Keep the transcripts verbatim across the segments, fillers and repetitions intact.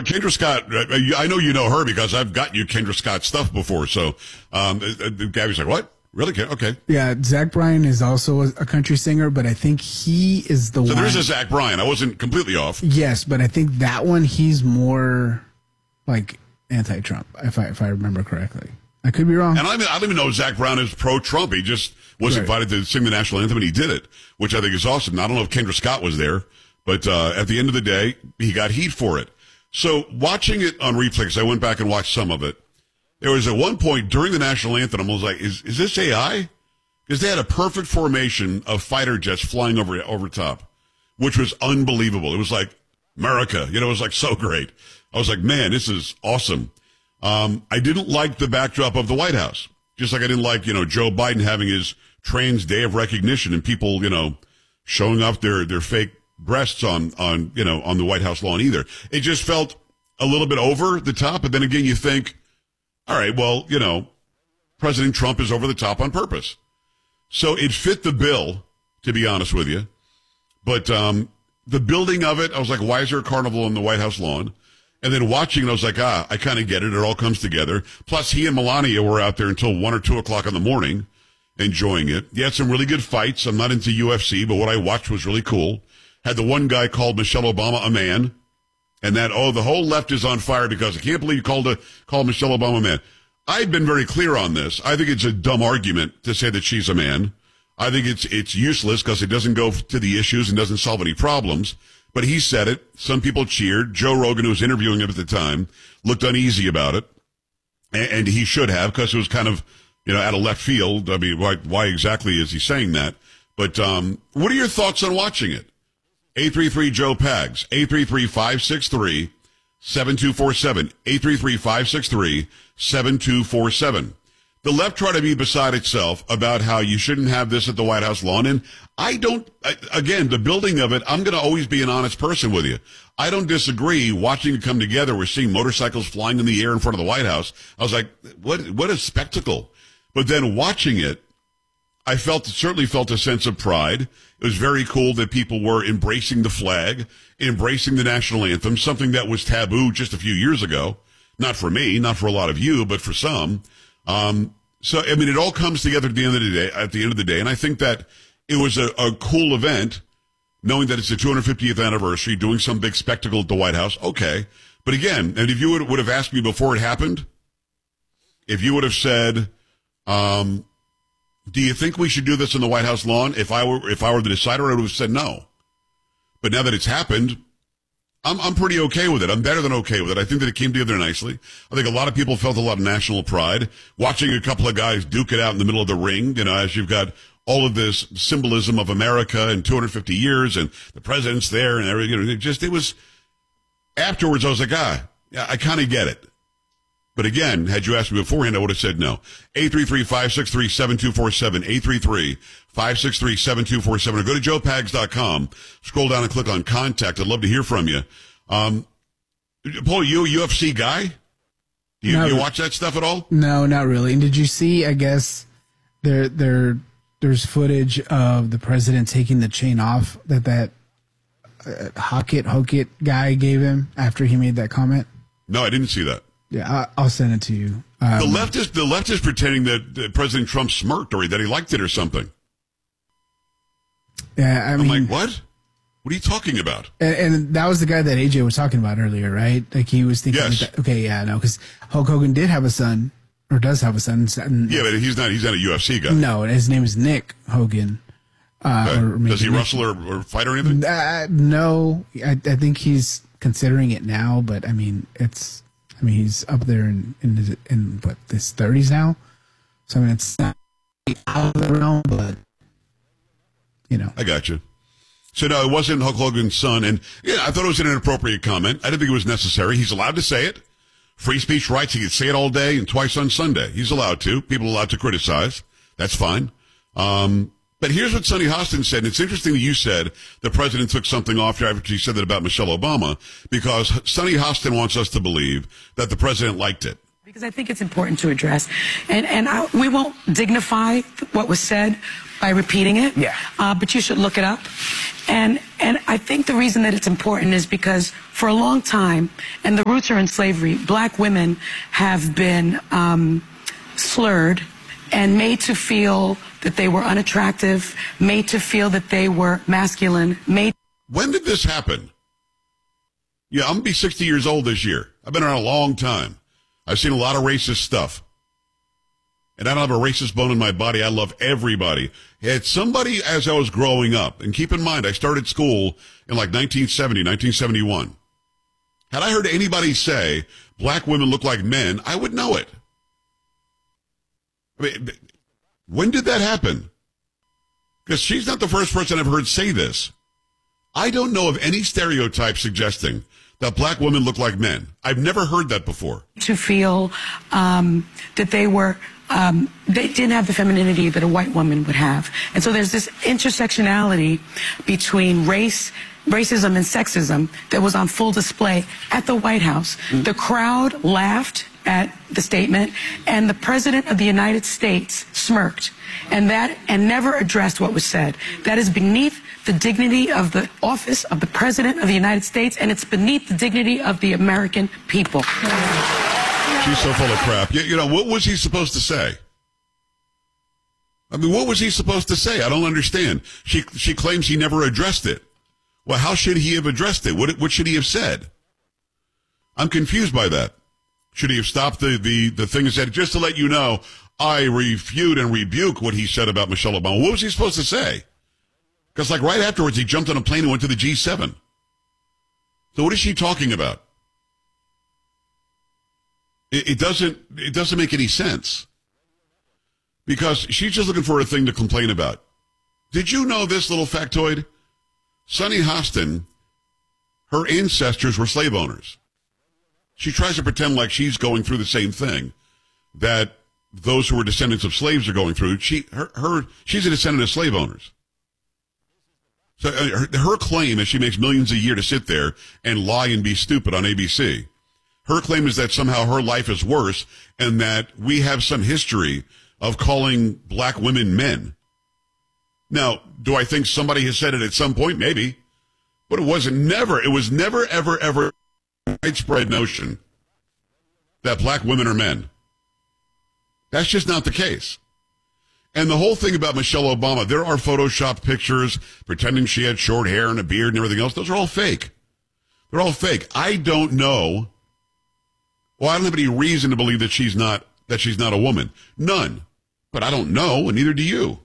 but Kendra Scott, I know you know her because I've got you Kendra Scott stuff before. So um, Gabby's like, what? Really? Okay. Yeah, Zach Bryan is also a, a country singer, but I think he is the so one. So there's a Zach Bryan. I wasn't completely off. Yes, but I think that one, he's more like anti-Trump, if I if I remember correctly. I could be wrong. And I, mean, I don't even know Zach Brown is pro-Trump. He just was right. invited to sing the national anthem, and he did it, which I think is awesome. Now, I don't know if Kendra Scott was there, but uh, at the end of the day, he got heat for it. So watching it on replay, because I went back and watched some of it, there was at one point during the national anthem, I was like, is, is this A I? Because they had a perfect formation of fighter jets flying over over top, which was unbelievable. It was like America. You know, it was like so great. I was like, man, this is awesome. Um, I didn't like the backdrop of the White House, just like I didn't like, you know, Joe Biden having his trans day of recognition and people, you know, showing off their, their fake breasts on, on, you know, on the White House lawn either. It just felt a little bit over the top. But then again, you think, all right, well, you know, President Trump is over the top on purpose. So it fit the bill, to be honest with you. But um, the building of it, I was like, why is there a carnival on the White House lawn? And then watching it, I was like, ah, I kind of get it. It all comes together. Plus, he and Melania were out there until one or two o'clock in the morning enjoying it. He had some really good fights. I'm not into U F C, but what I watched was really cool. Had the one guy called Michelle Obama a man. And that, oh, the whole left is on fire because I can't believe you called, a, called Michelle Obama a man. I've been very clear on this. I think it's a dumb argument to say that she's a man. I think it's it's useless because it doesn't go to the issues and doesn't solve any problems. But he said it. Some people cheered. Joe Rogan, who was interviewing him at the time, looked uneasy about it. And, and he should have, because it was kind of, you know, out of left field. I mean, why, why exactly is he saying that? But um, what are your thoughts on watching it? eight three three Joe Pags, eight three three, five six three, seven two four seven, eight three three, five six three, seven two four seven. The left tried to be beside itself about how you shouldn't have this at the White House lawn. And I don't, again, the building of it, I'm going to always be an honest person with you. I don't disagree. Watching it come together, we're seeing motorcycles flying in the air in front of the White House. I was like, what, what a spectacle. But then watching it, I felt, certainly felt a sense of pride. It was very cool that people were embracing the flag, embracing the national anthem, something that was taboo just a few years ago. Not for me, not for a lot of you, but for some. Um, so, I mean, it all comes together at the end of the day, at the end of the day. And I think that it was a, a cool event, knowing that it's the two hundred fiftieth anniversary, doing some big spectacle at the White House. Okay. But again, and if you would, would have asked me before it happened, if you would have said, um, do you think we should do this in the White House lawn? If I were, if I were the decider, I would have said no. But now that it's happened, I'm, I'm pretty okay with it. I'm better than okay with it. I think that it came together nicely. I think a lot of people felt a lot of national pride watching a couple of guys duke it out in the middle of the ring. You know, as you've got all of this symbolism of America and two hundred fifty years and the president's there and everything. You know, it just, it was, afterwards I was like, ah, yeah, I kind of get it. But again, had you asked me beforehand, I would have said no. eight three three, five six three, seven two four seven, eight three three, five six three, seven two four seven, or go to joe pags dot com, scroll down and click on contact. I'd love to hear from you. Um, Paul, you a U F C guy? Do you, you watch that stuff at all? No, not really. And did you see, I guess, there, there, there's footage of the president taking the chain off that that uh, Hockett, Hockett guy gave him after he made that comment? No, I didn't see that. Yeah, I, I'll send it to you. Um, the left is the left is pretending that, that President Trump smirked or that he liked it or something. Yeah, I mean, I'm like, what? What are you talking about? And, and that was the guy that A J was talking about earlier, right? Like he was thinking, yes. like that, okay, yeah, no, because Hulk Hogan did have a son, or does have a son. And, yeah, but he's not. He's not a U F C guy. No, and his name is Nick Hogan. Uh, okay. or Does he Nick, wrestle or, or fight or anything? Uh, no, I, I think he's considering it now, but I mean, it's. I mean, he's up there in in, his, in what his thirties now, so I mean, it's not out of the realm, but you know, I got you. So no, it wasn't Hulk Hogan's son, and yeah, I thought it was an inappropriate comment. I didn't think it was necessary. He's allowed to say it. Free speech rights. He can say it all day and twice on Sunday. He's allowed to. People are allowed to criticize. That's fine. Um, but here's what Sonny Hostin said. And it's interesting that you said the president took something off after he said that about Michelle Obama, because Sonny Hostin wants us to believe that the president liked it. Because I think it's important to address. And, and I, we won't dignify what was said by repeating it. Yeah. Uh, but you should look it up. And, and I think the reason that it's important is because for a long time, and the roots are in slavery, black women have been um, slurred and made to feel that they were unattractive, made to feel that they were masculine, made... When did this happen? Yeah, I'm going to be sixty years old this year. I've been around a long time. I've seen a lot of racist stuff. And I don't have a racist bone in my body. I love everybody. Had somebody, as I was growing up, and keep in mind, I started school in like nineteen seventy, nineteen seventy-one. Had I heard anybody say black women look like men, I would know it. I mean, when did that happen? Because she's not the first person I've heard say this. I don't know of any stereotype suggesting that black women look like men. I've never heard that before. To feel um, that they were, um, they didn't have the femininity that a white woman would have. And so there's this intersectionality between race, racism and sexism that was on full display at the White House. Mm-hmm. The crowd laughed at the statement, and the President of the United States smirked, and that and never addressed what was said. That is beneath the dignity of the office of the President of the United States, and it's beneath the dignity of the American people. She's so full of crap. You, you know, what was he supposed to say? I mean, what was he supposed to say? I don't understand. She she claims he never addressed it. Well, how should he have addressed it? What what should he have said? I'm confused by that. Should he have stopped the, the, the thing and said, just to let you know, I refute and rebuke what he said about Michelle Obama? What was he supposed to say? Because like right afterwards, he jumped on a plane and went to the G seven. So what is she talking about? It, it doesn't, it doesn't make any sense. Because she's just looking for a thing to complain about. Did you know this little factoid? Sunny Hostin, her ancestors were slave owners. She tries to pretend like she's going through the same thing that those who were descendants of slaves are going through. She, her, her, she's a descendant of slave owners. So uh, her, her claim is she makes millions a year to sit there and lie and be stupid on A B C. Her claim is that somehow her life is worse and that we have some history of calling black women men. Now, do I think somebody has said it at some point? Maybe. But it wasn't never. It was never, ever, ever widespread notion that black women are men. That's just not the case. And the whole thing about Michelle Obama, there are photoshopped pictures pretending she had short hair and a beard and everything else. Those are all fake. They're all fake. I don't know. Well, I don't have any reason to believe that she's not, that she's not a woman. None. But I don't know, and neither do you.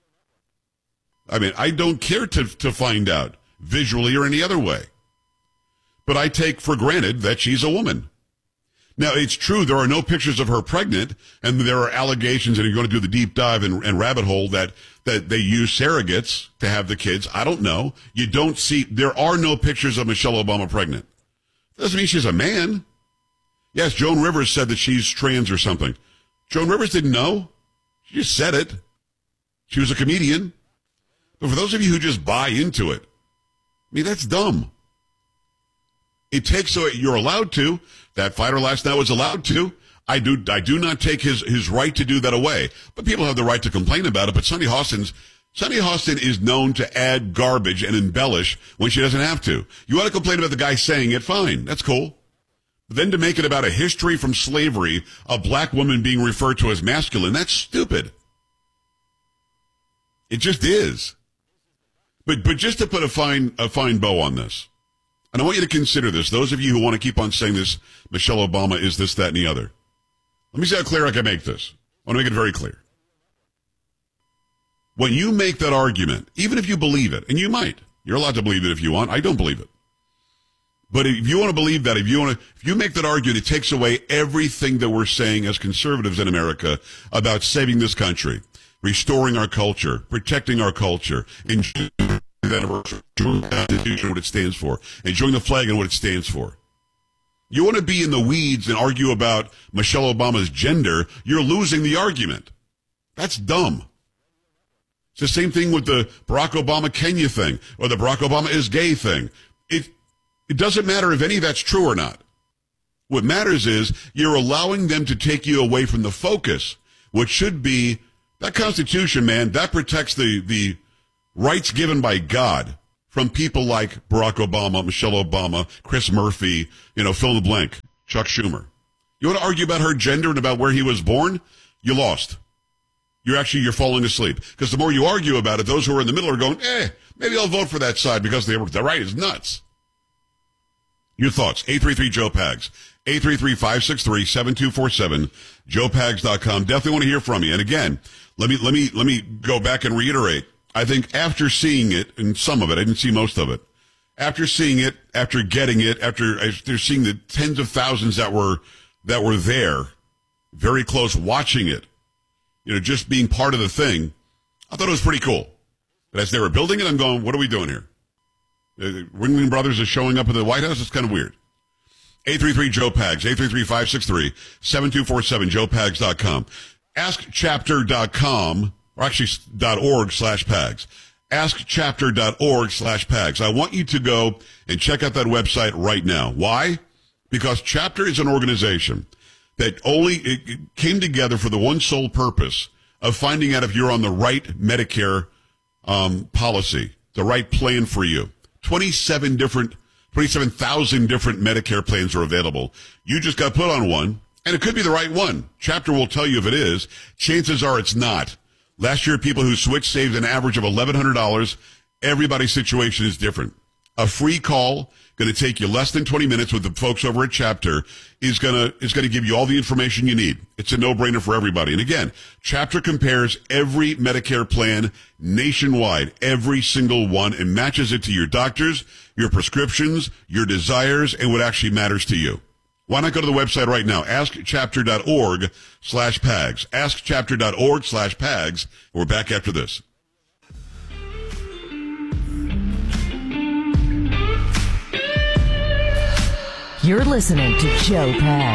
I mean, I don't care to, to find out visually or any other way. But I take for granted that she's a woman. Now, it's true there are no pictures of her pregnant, and there are allegations, and you're going to do the deep dive and, and rabbit hole that, that they use surrogates to have the kids. I don't know. You don't see, there are no pictures of Michelle Obama pregnant. Doesn't mean she's a man. Yes, Joan Rivers said that she's trans or something. Joan Rivers didn't know. She just said it. She was a comedian. But for those of you who just buy into it, I mean, that's dumb. It takes away, you're allowed to. That fighter last night was allowed to. I do I do not take his, his right to do that away. But people have the right to complain about it. But Sunny Hostin's, Sunny Hostin is known to add garbage and embellish when she doesn't have to. You want to complain about the guy saying it, fine. That's cool. But then to make it about a history from slavery, a black woman being referred to as masculine, that's stupid. It just is. But but just to put a fine a fine bow on this, and I want you to consider this, those of you who want to keep on saying this, Michelle Obama is this, that, and the other. Let me see how clear I can make this. I want to make it very clear. When you make that argument, even if you believe it, and you might, you're allowed to believe it if you want, I don't believe it. But if you want to believe that, if you want to, if you make that argument, it takes away everything that we're saying as conservatives in America about saving this country, restoring our culture, protecting our culture, enjoying the anniversary, enjoying the Constitution, what it stands for, enjoying the flag and what it stands for. You want to be in the weeds and argue about Michelle Obama's gender, you're losing the argument. That's dumb. It's the same thing with the Barack Obama Kenya thing, or the Barack Obama is gay thing. It, it doesn't matter if any of that's true or not. What matters is you're allowing them to take you away from the focus, which should be that Constitution, man, that protects the, the rights given by God from people like Barack Obama, Michelle Obama, Chris Murphy, you know, fill in the blank, Chuck Schumer. You want to argue about her gender and about where he was born? You lost. You're actually, you're falling asleep. Because the more you argue about it, those who are in the middle are going, eh, maybe I'll vote for that side because they were, the right is nuts. Your thoughts, eight three three, Joe Pags, eight three three, five six three, seven two four seven, joe pags dot com. Definitely want to hear from you. And again, let me, let me, let me go back and reiterate. I think after seeing it, and some of it, I didn't see most of it, after seeing it, after getting it, after, after seeing the tens of thousands that were, that were there, very close, watching it, you know, just being part of the thing, I thought it was pretty cool. But as they were building it, I'm going, what are we doing here? Uh, Ringling Brothers is showing up at the White House? It's kind of weird. eight three three, Joe Pags, eight three three, five six three, seven two four seven, joe pags dot com. ask chapter dot com, or actually .org slash Pags. ask chapter dot org slash Pags. I want you to go and check out that website right now. Why? Because Chapter is an organization that only it, it came together for the one sole purpose of finding out if you're on the right Medicare um, policy, the right plan for you. twenty-seven different, twenty-seven thousand different Medicare plans are available. You just got put on one, and it could be the right one. Chapter will tell you if it is. Chances are it's not. Last year, people who switched saved an average of eleven hundred dollars. Everybody's situation is different. A free call, going to take you less than twenty minutes with the folks over at Chapter, is going to is going to give you all the information you need. It's a no-brainer for everybody. And again, Chapter compares every Medicare plan nationwide, every single one, and matches it to your doctors, your prescriptions, your desires, and what actually matters to you. Why not go to the website right now? ask chapter dot org slash Pags. ask chapter dot org slash Pags. We're back after this. You're listening to Joe Pags.